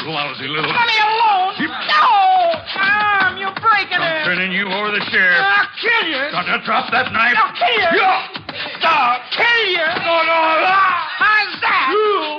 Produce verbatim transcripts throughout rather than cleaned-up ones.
lousy little... Let me alone! No! Tom, you're breaking I'm it! turning you over to the sheriff. I'll kill you! Got to drop that knife. I'll kill you! Yeah. I'll kill you! No, no, no. How's that?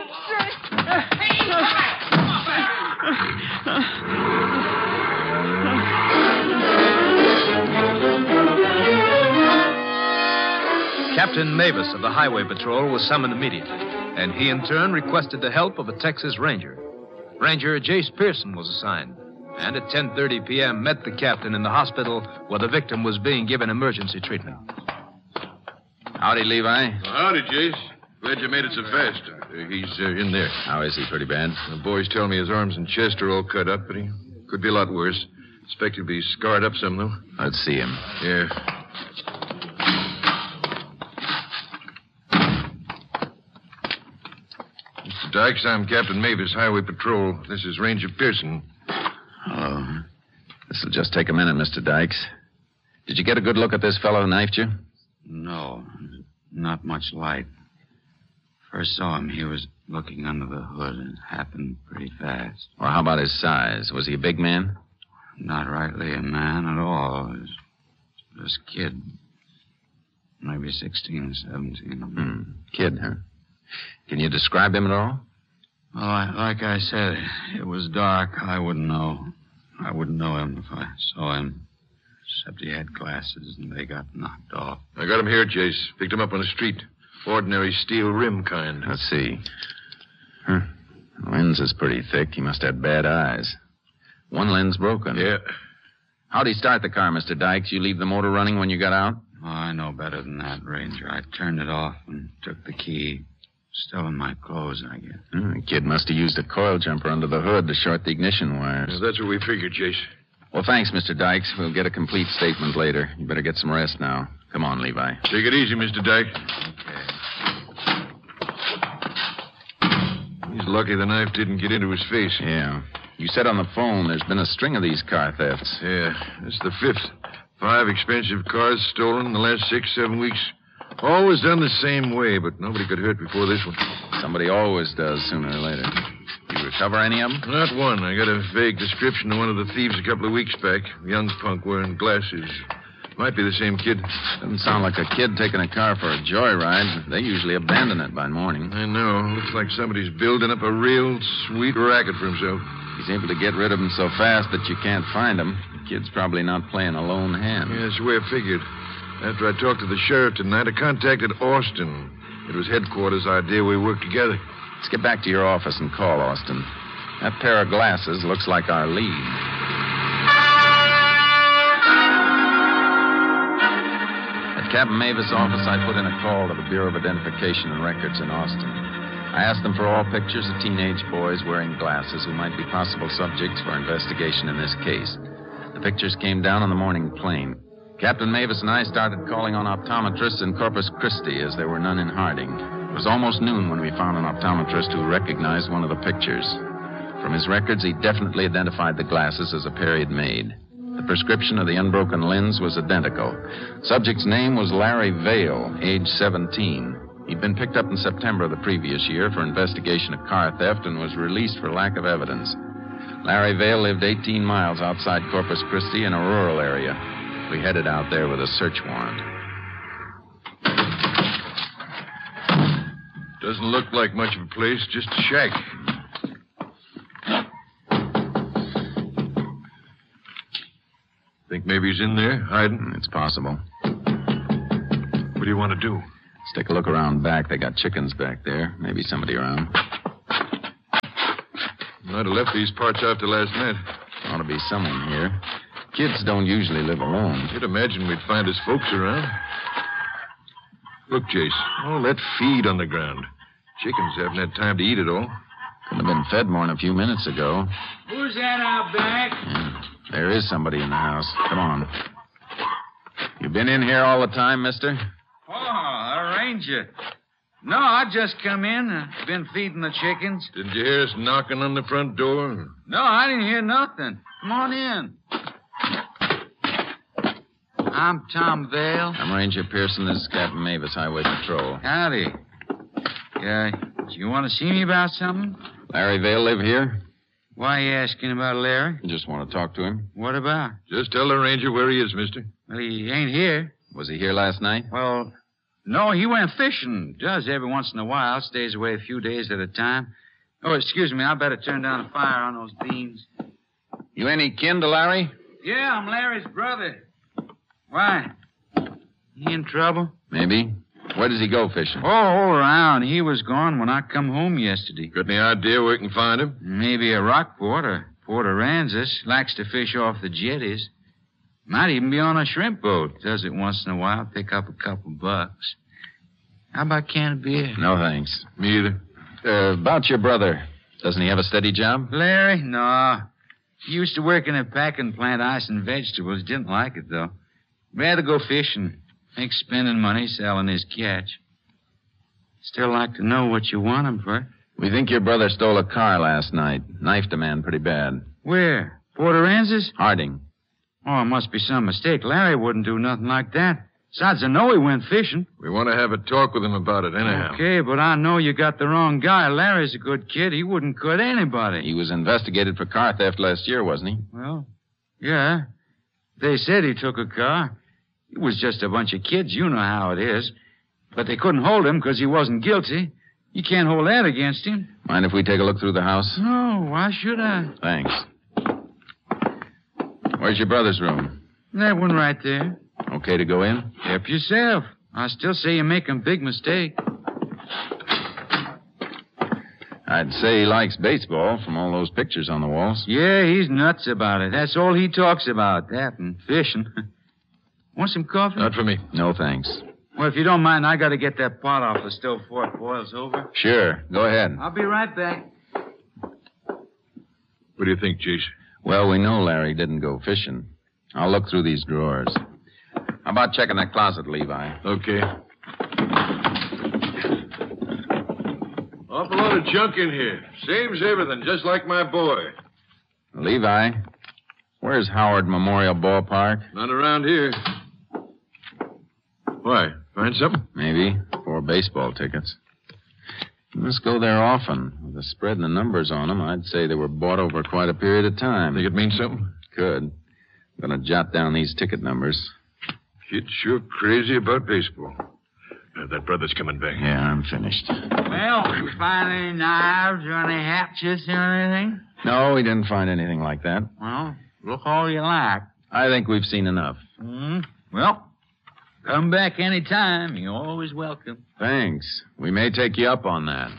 Captain Mavis of the Highway Patrol was summoned immediately, and he in turn requested the help of a Texas Ranger. Ranger Jace Pearson was assigned, and at ten thirty p.m. met the captain in the hospital where the victim was being given emergency treatment. Howdy, Levi. Well, howdy, Jace. Glad you made it so fast. Uh, he's uh, in there. How is he? Pretty bad? The boys tell me his arms and chest are all cut up, but he could be a lot worse. Expect he'll be scarred up some, though. Let's see him. Yeah. Mister Dykes, I'm Captain Mavis, Highway Patrol. This is Ranger Pearson. Hello. This'll just take a minute, Mister Dykes. Did you get a good look at this fellow who knifed you? No, not much light. First saw him, he was looking under the hood, and it happened pretty fast. Or how about his size? Was he a big man? Not rightly a man at all. He was just a kid. Maybe sixteen or seventeen. Hmm. Kid, huh? Can you describe him at all? Well, I, like I said, it was dark. I wouldn't know. I wouldn't know him if I saw him. Except he had glasses, and they got knocked off. I got him here, Jace. Picked him up on the street. Ordinary steel rim kind. Let's see. Huh. The lens is pretty thick. He must have bad eyes. One lens broken. Yeah. How'd he start the car, Mister Dykes? You leave the motor running when you got out? Oh, I know better than that, Ranger. I turned it off and took the key. Still in my clothes, I guess. Hmm, the kid must have used a coil jumper under the hood to short the ignition wires. Yeah, that's what we figured, Jace. Well, thanks, Mister Dykes. We'll get a complete statement later. You better get some rest now. Come on, Levi. Take it easy, Mister Dyke. Okay. He's lucky the knife didn't get into his face. Yeah. You said on the phone there's been a string of these car thefts. Yeah, it's the fifth. Five expensive cars stolen in the last six, seven weeks. Always done the same way, but nobody got hurt before this one. Somebody always does sooner or later. You recover any of them? Not one. I got a vague description of one of the thieves a couple of weeks back. Young punk wearing glasses. Might be the same kid. Doesn't sound like a kid taking a car for a joyride. They usually abandon it by morning. I know. Looks like somebody's building up a real sweet racket for himself. He's able to get rid of them so fast that you can't find him. The kid's probably not playing a lone hand. Yeah, that's the way I figured. After I talked to the sheriff tonight, I contacted Austin. It was headquarters' idea we work together. Let's get back to your office and call Austin. That pair of glasses looks like our lead. At Captain Mavis' office, I put in a call to the Bureau of Identification and Records in Austin. I asked them for all pictures of teenage boys wearing glasses who might be possible subjects for investigation in this case. The pictures came down on the morning plane. Captain Mavis and I started calling on optometrists in Corpus Christi, as there were none in Harding. It was almost noon when we found an optometrist who recognized one of the pictures. From his records, he definitely identified the glasses as a pair he'd made. The prescription of the unbroken lens was identical. Subject's name was Larry Vale, age seventeen. He'd been picked up in September of the previous year for investigation of car theft and was released for lack of evidence. Larry Vale lived eighteen miles outside Corpus Christi in a rural area. We headed out there with a search warrant. Doesn't look like much of a place, just a shack. Think maybe he's in there, hiding? It's possible. What do you want to do? Let's take a look around back. They got chickens back there. Maybe somebody around. Might have left these parts after last night. Ought to be someone here. Kids don't usually live alone. You'd imagine we'd find his folks around. Look, Jace, all that feed on the ground. Chickens haven't had time to eat it all. Could have been fed more than a few minutes ago. Who's that out back? Yeah, there is somebody in the house. Come on. You been in here all the time, mister? Oh, a ranger. No, I just come in. I've been feeding the chickens. Didn't you hear us knocking on the front door? No, I didn't hear nothing. Come on in. I'm Tom Vale. I'm Ranger Pearson. This is Captain Mavis, Highway Patrol. Howdy. Yeah, do you want to see me about something? Larry Vale live here? Why are you asking about Larry? Just want to talk to him. What about? Just tell the ranger where he is, mister. Well, he ain't here. Was he here last night? Well, no, he went fishing. Does every once in a while. Stays away a few days at a time. Oh, excuse me. I better turn down the fire on those beans. You any kin to Larry? Yeah, I'm Larry's brother. Why? He in trouble? Maybe. Where does he go fishing? Oh, all around. He was gone when I come home yesterday. Got any idea where we can find him? Maybe a Rockport or Port Aransas. Likes to fish off the jetties. Might even be on a shrimp boat. Does it once in a while. Pick up a couple bucks. How about a can of beer? No, thanks. Me either. Uh, about your brother. Doesn't he have a steady job? Larry? No. He used to work in a packing plant, ice and vegetables. Didn't like it, though. Rather go fishing. Make spending money selling his catch. Still like to know what you want him for. We think your brother stole a car last night. Knifed a man pretty bad. Where? Port Aransas? Harding. Oh, it must be some mistake. Larry wouldn't do nothing like that. Besides, I know he went fishing. We want to have a talk with him about it anyhow. Okay, but I know you got the wrong guy. Larry's a good kid. He wouldn't cut anybody. He was investigated for car theft last year, wasn't he? Well, yeah. They said he took a car. It was just a bunch of kids. You know how it is. But they couldn't hold him because he wasn't guilty. You can't hold that against him. Mind if we take a look through the house? No, why should I? Thanks. Where's your brother's room? That one right there. Okay to go in? Help yourself. I still say you make a big mistake. I'd say he likes baseball from all those pictures on the walls. Yeah, he's nuts about it. That's all he talks about, that and fishing. Want some coffee? Not for me. No, thanks. Well, if you don't mind, I got to get that pot off the stove before it boils over. Sure. Go ahead. I'll be right back. What do you think, Jason? Well, we know Larry didn't go fishing. I'll look through these drawers. How about checking that closet, Levi? Okay. Awful lot of junk in here. Same as everything, just like my boy. Levi, where's Howard Memorial Ballpark? Not around here. Why? Find something? Maybe. Four baseball tickets. You must go there often. With the spread and the numbers on them, I'd say they were bought over quite a period of time. Think it means something? Could. I'm going to jot down these ticket numbers. Kid's sure crazy about baseball. Uh, that brother's coming back. Yeah, I'm finished. Well, you find any knives or any hatchets or anything? No, we didn't find anything like that. Well, look all you like. I think we've seen enough. Mm, well, come back any time. You're always welcome. Thanks. We may take you up on that.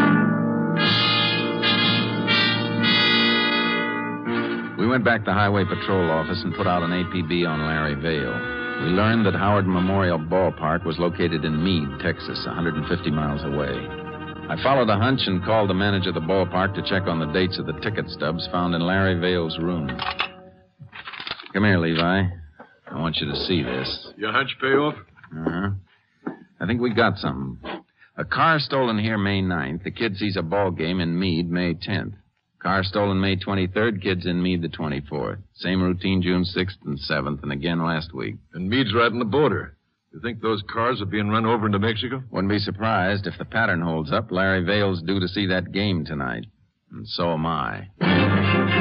We went back to Highway Patrol office and put out an A P B on Larry Vale. We learned that Howard Memorial Ballpark was located in Meade, Texas, one hundred fifty miles away. I followed a hunch and called the manager of the ballpark to check on the dates of the ticket stubs found in Larry Vale's room. Come here, Levi. I want you to see this. Your hunch pay off? Uh-huh. I think we got something. A car stolen here May ninth. The kid sees a ball game in Meade May tenth. Car stolen May twenty-third. Kids in Meade the twenty-fourth. Same routine June sixth and seventh, and again last week. And Meade's right on the border. You think those cars are being run over into Mexico? Wouldn't be surprised if the pattern holds up. Larry Vale's due to see that game tonight. And so am I.